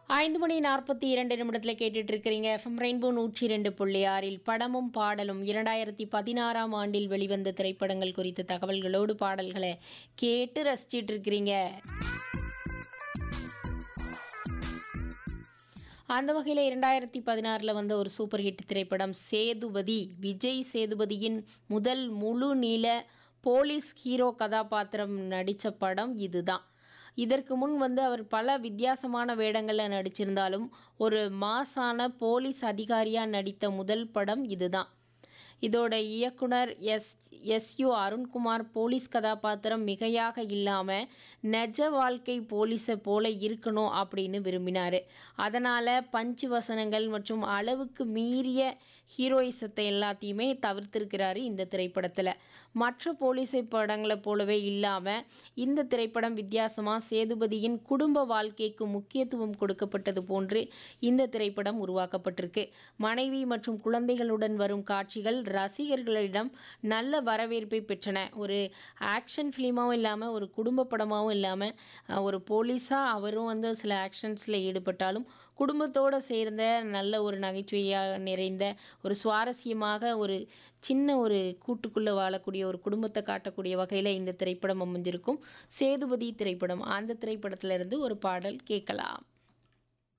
5:42 கேட்டுட்டு இருக்கிறீங்க. FM rainbow 102.6 படமும் பாடலும் 2016ஆம் ஆண்டில் வெளிவந்த திரைப்படங்கள் குறித்த தகவல்களோடு பாடல்களை கேட்டு ரசிச்சிட்டு இருக்கிறீங்க. அந்த வகையில் 2016 வந்த ஒரு சூப்பர் ஹிட் திரைப்படம் சேதுபதி. விஜய் சேதுபதியின் முதல் முழு நீள போலீஸ் ஹீரோ கதாபாத்திரம் நடித்த படம் இதுதான். இதற்கு முன் அவர் பல வித்தியாசமான வேடங்களில் நடிச்சிருந்தாலும் ஒரு மாசான போலீஸ் அதிகாரியாக நடித்த முதல் படம் இதுதான். இதோட இயக்குனர் எஸ்யு அருண்குமார் போலீஸ் கதாபாத்திரம் மிகையாக இல்லாமல் நிஜ வாழ்க்கை போலீஸை போல இருக்கணும் அப்படின்னு விரும்பினார். அதனால் பஞ்சு வசனங்கள் மற்றும் அளவுக்கு மீறிய ஹீரோயிசத்தை எல்லாத்தையுமே தவிர்த்திருக்கிறாரு இந்த திரைப்படத்தில். மற்ற போலீஸை படங்களை போலவே இல்லாமல் இந்த திரைப்படம் வித்தியாசமாக சேதுபதியின் குடும்ப வாழ்க்கைக்கு முக்கியத்துவம் கொடுக்கப்பட்டது போன்று இந்த திரைப்படம் உருவாக்கப்பட்டிருக்கு. மனைவி மற்றும் குழந்தைகளுடன் வரும் காட்சிகள் ரசிகர்களிடம் நல்ல வரவேற்பை பெற்றன. ஒரு ஆக்ஷன் ஃபிலிமாவும் இல்லாமல் ஒரு குடும்ப படமாகவும் இல்லாமல் ஒரு போலீஸாக அவரும் சில ஆக்ஷன்ஸில் ஈடுபட்டாலும் குடும்பத்தோடு சேர்ந்த நல்ல ஒரு நகைச்சுவையாக நிறைந்த ஒரு சுவாரஸ்யமாக ஒரு சின்ன ஒரு கூட்டுக்குள்ளே வாழக்கூடிய ஒரு குடும்பத்தை காட்டக்கூடிய வகையில் இந்த திரைப்படம் அமைஞ்சிருக்கும். சேதுபதி திரைப்படம். அந்த திரைப்படத்திலிருந்து ஒரு பாடல் கேட்கலாம்.